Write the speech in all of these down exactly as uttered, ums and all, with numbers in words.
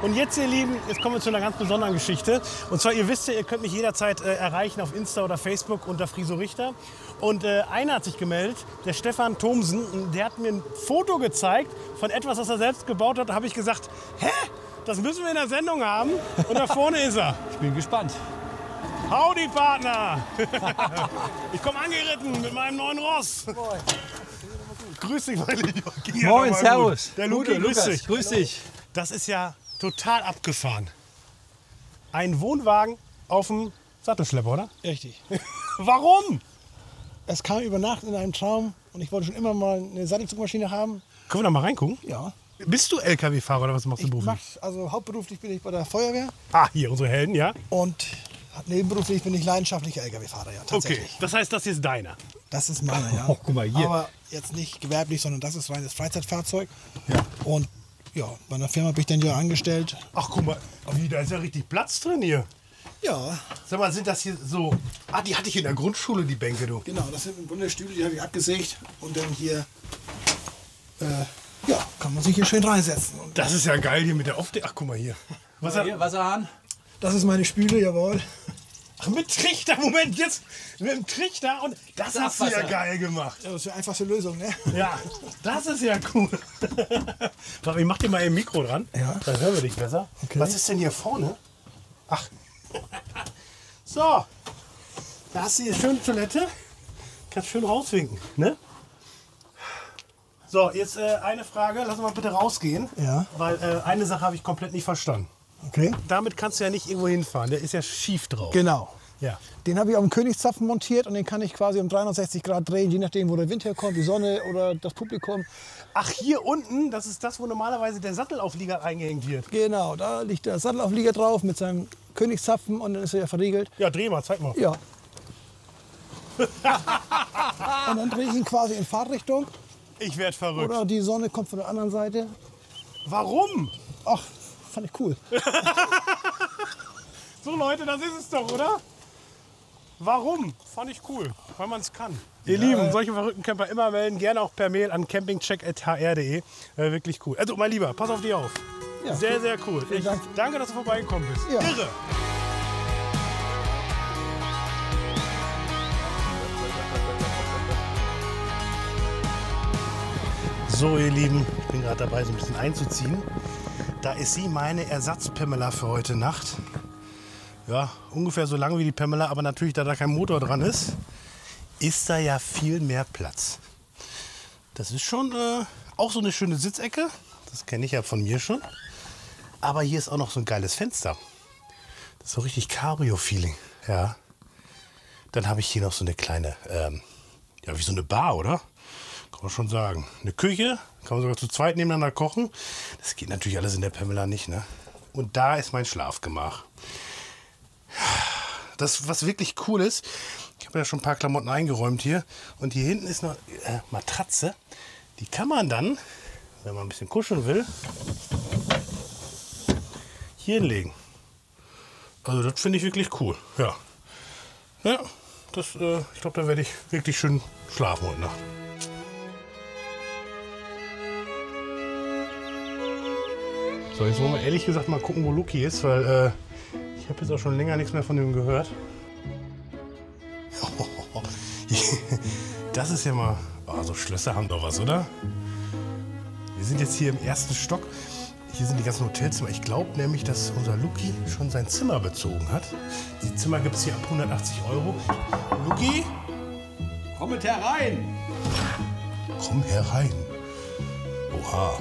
Und jetzt, ihr Lieben, jetzt kommen wir zu einer ganz besonderen Geschichte. Und zwar, ihr wisst ja, ihr könnt mich jederzeit äh, erreichen auf Insta oder Facebook unter Friso Richter. Und äh, einer hat sich gemeldet, der Stefan Thomsen. Und der hat mir ein Foto gezeigt von etwas, was er selbst gebaut hat. Da habe ich gesagt, hä? Das müssen wir in der Sendung haben. Und da vorne ist er. Ich bin gespannt. Howdy, Partner! Ich komme angeritten mit meinem neuen Ross. Moin. Grüß dich, mein Lieber. Moin, servus. Der Luki, grüß Lukas, dich. grüß dich. Das ist ja total abgefahren. Ein Wohnwagen auf dem Sattelschlepper, oder? Richtig. Warum? Es kam über Nacht in einem Traum und ich wollte schon immer mal eine Sattelzugmaschine haben. Können wir da mal reingucken? Ja. Bist du L K W-Fahrer oder was machst du Ich beruflich? mach, also hauptberuflich bin ich bei der Feuerwehr Ah, hier, unsere Helden, ja? und nebenberuflich bin ich leidenschaftlicher L K W-Fahrer, ja, tatsächlich. Okay, das heißt, das hier ist deiner. Das ist meiner, ja. Oh, guck mal hier. Aber jetzt nicht gewerblich, sondern das ist reines Freizeitfahrzeug. Ja. Und ja, bei einer Firma bin ich dann ja angestellt. Ach, guck mal, wie, da ist ja richtig Platz drin hier. Ja, Sag mal, sind das hier so... Ah, die hatte ich in der Grundschule, die Bänke, du. genau, das sind im Grunde Stühle, die habe ich abgesägt und dann hier, äh, ja, kann man sich hier schön reinsetzen. Und Das ist ja geil hier mit der Aufde... Ach, guck mal hier. Was hat... Hier, Wasserhahn. das ist meine Spüle, jawohl. Ach, mit Trichter, Moment, jetzt mit dem Trichter und das hast du ja Abwasser. geil gemacht. Ja, das ist die einfachste Lösung, ne? Ja, das ist ja cool. Sag, ich mach dir mal ein Mikro dran, Ja. dann hören wir dich besser. Okay. Was ist denn hier vorne? Ach, so, da hast du hier schön Toilette, kannst schön rauswinken, ne? So, jetzt äh, eine Frage, lass uns mal bitte rausgehen, Ja. weil äh, eine Sache habe ich komplett nicht verstanden. Okay. Damit kannst du ja nicht irgendwo hinfahren, der ist ja schief drauf. Genau. Ja. Den habe ich auf dem Königszapfen montiert und den kann ich quasi um dreihundertsechzig Grad drehen, je nachdem, wo der Wind herkommt, die Sonne oder das Publikum. Ach, hier unten, das ist das, wo normalerweise der Sattelauflieger eingehängt wird. Genau, da liegt der Sattelauflieger drauf mit seinem Königszapfen und dann ist er ja verriegelt. Ja, dreh mal, zeig mal. Ja. Und dann drehe ich ihn quasi in Fahrtrichtung Ich werd verrückt. oder die Sonne kommt von der anderen Seite. Warum? Ach, fand ich cool. So Leute, das ist es doch, oder? Warum? Fand ich cool, weil man es kann. Ihr Lieben, solche verrückten Camper immer melden, gerne auch per Mail an campingcheck at h r punkt d e. Äh, wirklich cool. Also mein Lieber, pass auf dich auf. Ja. Sehr, sehr cool. Ich, Dank. danke, dass du vorbeigekommen bist. Ja. Irre. So, ihr Lieben, ich bin gerade dabei, so ein bisschen einzuziehen. Da ist sie, meine Ersatz-Pamela für heute Nacht. Ja, ungefähr so lang wie die Pamela, aber natürlich, da da kein Motor dran ist, ist da ja viel mehr Platz. Das ist schon äh, auch so eine schöne Sitzecke. Das kenne ich ja von mir schon. Aber hier ist auch noch so ein geiles Fenster. Das ist so richtig Cabrio-Feeling. Ja. Dann habe ich hier noch so eine kleine, ähm, ja, wie so eine Bar, oder? Kann man schon sagen. Eine Küche, kann man sogar zu zweit nebeneinander kochen. Das geht natürlich alles in der Pamela nicht, ne? Und da ist mein Schlafgemach. Das, was wirklich cool ist, ich habe ja schon ein paar Klamotten eingeräumt hier. Und hier hinten ist noch äh, Matratze. Die kann man dann, wenn man ein bisschen kuscheln will, hier hinlegen. Also das finde ich wirklich cool. Ja, ja das, äh, ich glaube, da werde ich wirklich schön schlafen heute Nacht. So, jetzt wollen wir ehrlich gesagt mal gucken, wo Luki ist, weil äh, ich habe jetzt auch schon länger nichts mehr von ihm gehört. Das ist ja mal... Oh, so Schlösser haben doch was, oder? Wir sind jetzt hier im ersten Stock. Hier sind die ganzen Hotelzimmer. Ich glaube nämlich, dass unser Luki schon sein Zimmer bezogen hat. Die Zimmer gibt es hier ab hundertachtzig Euro. Luki, Komm mit herein. komm herein. Oha.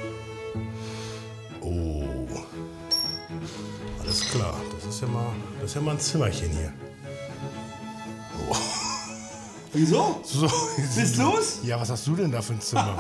Oh. Alles klar. Das ist ja mal, das ist ja mal ein Zimmerchen hier. Oh. Wieso? So. Bist los? Ja, was hast du denn da für ein Zimmer?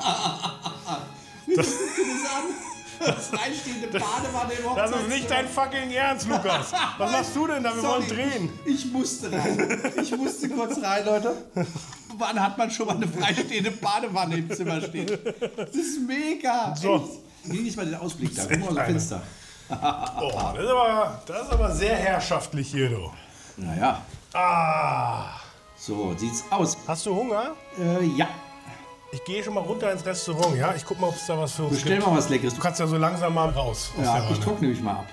Das reinstehende Badewanne im Das ist nicht dein fucking Ernst, Lukas. Was machst du denn da? Wir wollen drehen. Ich musste rein. Ich musste kurz rein, Leute. Wann hat man schon mal eine freistehende Badewanne im Zimmer stehen? Das ist mega. So. Genieß mal den Ausblick da. Guck mal aus dem Fenster. Oh, das ist aber, das ist aber sehr herrschaftlich hier, du. Naja, Ah. so sieht's aus. Hast du Hunger? Äh, ja. Ich gehe schon mal runter ins Restaurant, ja? Ich guck mal, ob es da was für uns Bestell gibt. mal was Leckeres. Du kannst ja so langsam mal raus. aus der Ja, ich Wanne. trockne mich mal ab.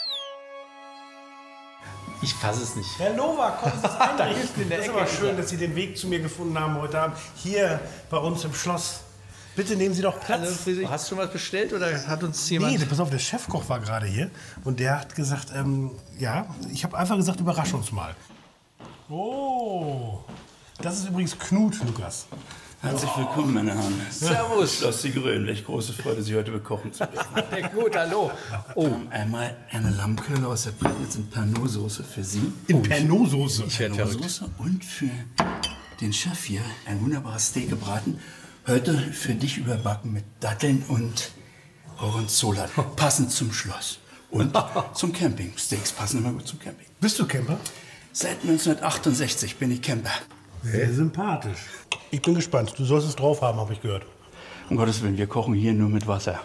Ich fasse es nicht. Herr Nowak, kommen Sie das einrichten. in der Das ist Ecke. aber schön, dass Sie den Weg zu mir gefunden haben heute Abend. Hier bei uns im Schloss. Bitte nehmen Sie doch Platz. Also, hast du schon was bestellt oder hat uns jemand... Nee, pass auf, der Chefkoch war gerade hier und der hat gesagt, ähm, ja, ich habe einfach gesagt, überrasch uns mal. Oh, das ist übrigens Knut, Lukas. Herzlich willkommen, meine Herren. Servus. Schloss die Grün. Welch große Freude, Sie heute bekochen zu dürfen. Gut, hallo. Oh, einmal eine Lammkeule aus der Prätitz in Pernod-Soße für Sie. In Pernod-Soße. Pernod-Soße und für den Chef hier ein wunderbares Steak gebraten. Heute für dich überbacken mit Datteln und Gorgonzola. Passend zum Schloss. Und zum Camping. Steaks passen immer gut zum Camping. Bist du Camper? Seit neunzehnhundertachtundsechzig bin ich Camper. Sehr sympathisch. Ich bin gespannt. Du sollst es drauf haben, habe ich gehört. Um Gottes Willen, wir kochen hier nur mit Wasser.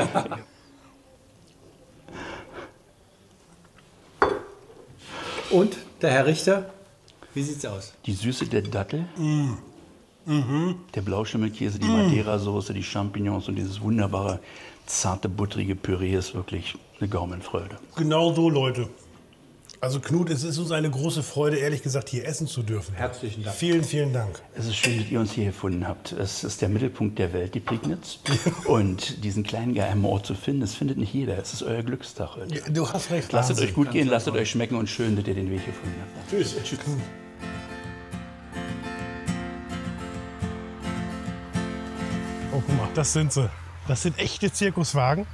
Und, der Herr Richter, wie sieht's aus? Die Süße der Dattel, der Blauschimmelkäse, die Madeira-Soße, die Champignons und dieses wunderbare, zarte, buttrige Püree ist wirklich eine Gaumenfreude. Genau so, Leute. Also Knut, es ist uns eine große Freude, ehrlich gesagt, hier essen zu dürfen. Herzlichen Dank. Vielen, vielen Dank. Es ist schön, dass ihr uns hier gefunden habt. Es ist der Mittelpunkt der Welt, die Prignitz. Und diesen kleinen geheimen Ort zu finden, das findet nicht jeder. Es ist euer Glückstag heute. Du hast recht. Lasst es Wahnsinn. euch gut gehen, lasst es euch schmecken und schön, dass ihr den Weg gefunden habt. Tschüss. Oh, guck mal, das sind sie. Das sind echte Zirkuswagen.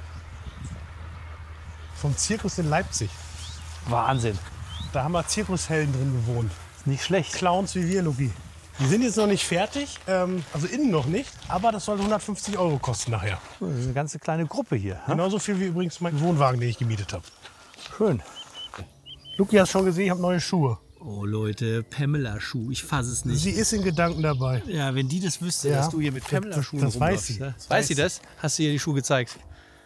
Vom Zirkus in Leipzig. Wahnsinn. Da haben wir Zirkushelden drin gewohnt. Ist nicht schlecht. Clowns wie wir, Luki. Die sind jetzt noch nicht fertig, ähm, also innen noch nicht, aber das soll hundertfünfzig Euro kosten nachher. Das ist eine ganze kleine Gruppe hier. Genauso viel wie übrigens mein Wohnwagen, den ich gemietet habe. Schön. Luki, hast schon gesehen, ich habe neue Schuhe. Oh Leute, Pamela-Schuh, ich fasse es nicht. Sie ist in Gedanken dabei. Ja, wenn die das wüsste, Ja. dass du hier mit Pamela-Schuhen Das- das weiß rumläufst, sie. ne? Das Weiß weiß sie das? Hast du ihr die Schuhe gezeigt?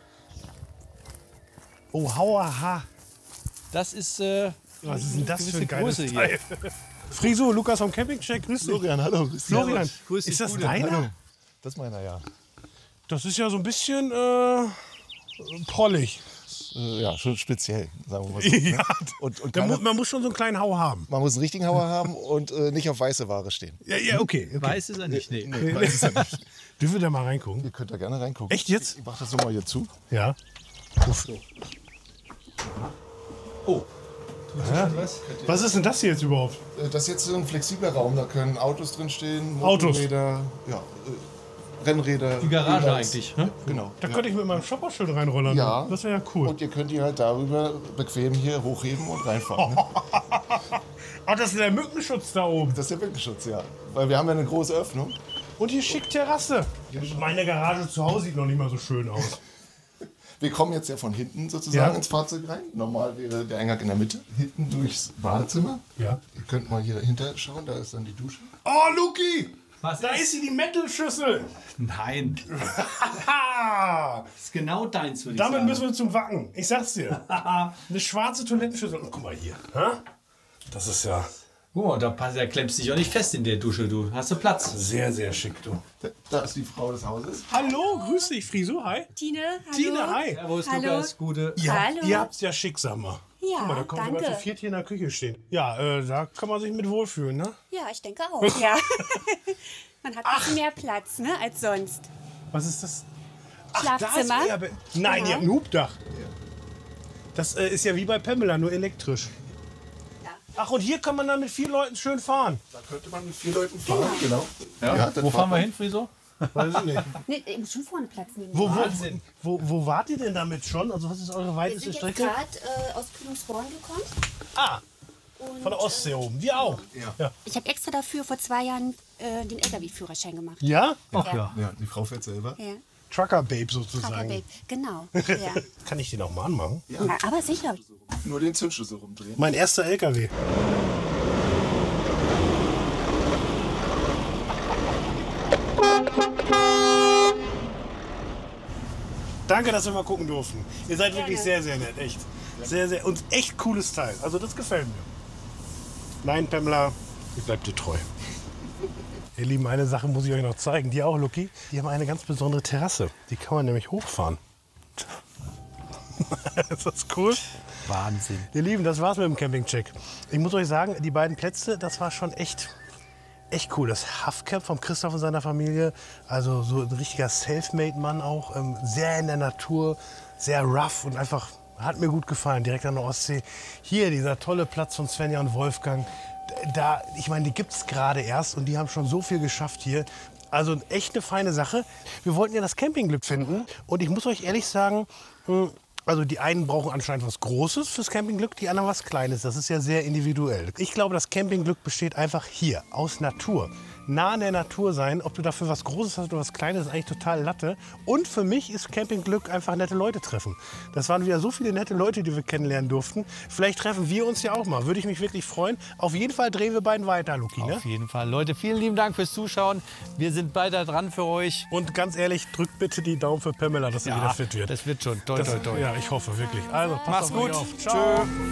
Oh, hauaha. Das ist, äh, Was ist denn das für gewisse ein geiles Größe hier. Teil? Friso, Lukas vom Campingcheck, grüß dich. Florian, hallo. Grüß dich. Florian, Grüß dich, ist das Gute. deiner? Das ist meiner, ja. Das ist ja so ein bisschen äh, prollig. Äh, ja, schon speziell, sagen wir mal so. Ja, ne? Und, und da keine, mu man muss schon so einen kleinen Hau haben. man muss einen richtigen Hauer haben und äh, nicht auf weiße Ware stehen. Ja, ja, okay. okay. Weiß ist er nicht. Nee. Nee, weiß es ja nicht. Dürfen wir da mal reingucken? Ihr könnt da gerne reingucken. Echt jetzt? Ich mach das nochmal hier zu. Ja. Uff. Oh. Ja. Was ist denn das hier jetzt überhaupt? Äh, Das ist jetzt so ein flexibler Raum. Da können Autos drin stehen, Autos? Motorräder, ja, äh, Rennräder. Die Garage E-Bikes. eigentlich, ne? Genau. Da ja. könnte ich mit meinem Shopperschild reinrollern. Ja. Das wäre ja cool. Und ihr könnt die halt darüber bequem hier hochheben und reinfahren. Ne? Ach, das ist der Mückenschutz da oben. Das ist der Wickelschutz, ja. Weil wir haben ja eine große Öffnung. Und hier schick Terrasse. Meine Garage zu Hause sieht noch nicht mal so schön aus. Wir kommen jetzt ja von hinten sozusagen Ja. ins Fahrzeug rein. Normal wäre der Eingang in der Mitte. Hinten durchs Badezimmer. Ja. Ihr könnt mal hier dahinter schauen, da ist dann die Dusche. Oh, Luki! Was Da ist sie, die Metal-Schüssel. Nein, Haha! das ist genau deins, würde ich Damit sagen. müssen wir zum Wacken. Ich sag's dir. Eine schwarze Toilettenschüssel. Und guck mal hier. Hä? Das ist ja Guck mal, da, passt- da klemmst du dich auch nicht fest in der Dusche, du. Hast du Platz? sehr, sehr schick, du. Da, da ist die Frau des Hauses. Hallo, grüß dich, Friso. Hi. Tine, hallo. Tine, hi. Servus, Hallo. Lukas, Gute. Ihr, Hallo. ihr habt's ja schick, sag mal. Ja, Guck mal, da kommen wir danke. zu viert hier in der Küche stehen. Ja, äh, da kann man sich mit wohlfühlen, ne? Ja, ich denke auch. Ja. Man hat ein bisschen mehr Platz, ne, als sonst. Was ist das? Schlafzimmer. Da ist euer Be Nein, Ja. ihr habt ein Hubdach. Das äh, ist ja wie bei Pamela, nur elektrisch. Ja. Ach, und hier kann man dann mit vier Leuten schön fahren. Da könnte man mit vier Leuten fahren. Genau. Ja, dann Wo fahrt fahren wir man- hin, Friso? Weiß ich nicht. Nee, ihr müsst schon vorne Platz nehmen. Wo, wo, Wahnsinn. wo, wo wart ihr denn damit schon? Also was ist eure Wir weiteste sind jetzt Strecke? gerade äh, aus Kühlungsborn gekommen. Ah, Und, von der Ostsee oben. Wir auch. Ja? äh, Ich habe extra dafür vor zwei Jahren äh, den L K W-Führerschein gemacht. Ja? Ach ja. Ja, die Frau fährt selber. Ja. Trucker-Babe Trucker sozusagen. Babe. Genau. Ja. Kann ich den auch mal anmachen? Ja, aber sicher. Nur den Zündschlüssel rumdrehen. Mein erster L K W. Danke, dass wir mal gucken durften. Ihr seid wirklich sehr, sehr nett, echt. Sehr, sehr, und echt cooles Teil. Also das gefällt mir. Nein, Pamela, ich bleib dir treu. Ihr Lieben, eine Sache muss ich euch noch zeigen. Die auch, Lucky. Die haben eine ganz besondere Terrasse. Die kann man nämlich hochfahren. Ist das cool? Wahnsinn. Ihr Lieben, das war's mit dem Campingcheck. Ich muss euch sagen, die beiden Plätze, das war schon echt, echt cool. Das Huffcamp vom Christoph und seiner Familie, also so ein richtiger Selfmade-Mann auch, ähm, sehr in der Natur, sehr rough und einfach, hat mir gut gefallen, direkt an der Ostsee. Hier dieser tolle Platz von Svenja und Wolfgang, da, ich meine, die gibt's gerade erst und die haben schon so viel geschafft hier. Also echt eine feine Sache. Wir wollten ja das Campingglück finden und ich muss euch ehrlich sagen, mh, also die einen brauchen anscheinend was Großes fürs Campingglück, die anderen was Kleines. Das ist ja sehr individuell. Ich glaube, das Campingglück besteht einfach hier, aus Natur. Nah an der Natur sein, ob du dafür was Großes hast oder was Kleines, ist eigentlich total Latte. Und für mich ist Campingglück einfach nette Leute treffen. Das waren wieder so viele nette Leute, die wir kennenlernen durften. Vielleicht treffen wir uns ja auch mal. Würde ich mich wirklich freuen. Auf jeden Fall drehen wir beiden weiter, Luki. Ne? Auf jeden Fall. Leute, vielen lieben Dank fürs Zuschauen. Wir sind weiter dran für euch. Und ganz ehrlich, drückt bitte die Daumen für Pamela, dass sie wieder fit wird. Das wird schon. Toi, Das- toi, toi. Ja, ich hoffe wirklich. Also, passt Mach's auf euch gut. auf. Ciao. Tschö.